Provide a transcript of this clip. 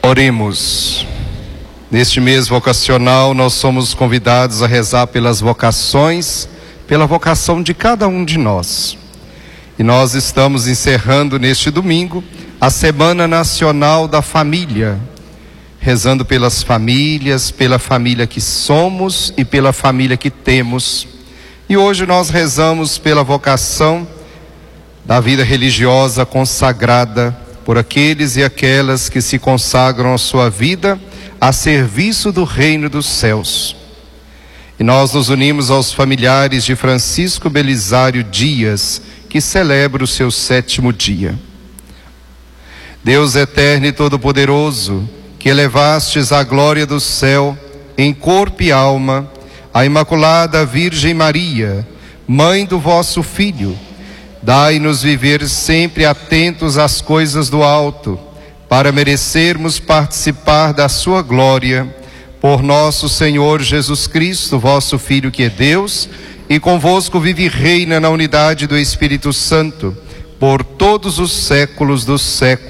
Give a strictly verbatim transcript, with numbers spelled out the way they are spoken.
Oremos. Neste mês vocacional, nós somos convidados a rezar pelas vocações, pela vocação de cada um de nós. E nós estamos encerrando neste domingo a Semana Nacional da Família, rezando pelas famílias, pela família que somos e pela família que temos. E hoje nós rezamos pela vocação da vida religiosa consagrada, por aqueles e aquelas que se consagram a sua vida a serviço do reino dos céus. E nós nos unimos aos familiares de Francisco Belisário Dias, que celebra o seu sétimo dia. Deus eterno e todo-poderoso, que elevastes à glória do céu, em corpo e alma, a Imaculada Virgem Maria, mãe do vosso Filho, dai-nos viver sempre atentos às coisas do alto, para merecermos participar da sua glória, por nosso Senhor Jesus Cristo, vosso Filho, que é Deus, e convosco vive e reina na unidade do Espírito Santo, por todos os séculos dos séculos.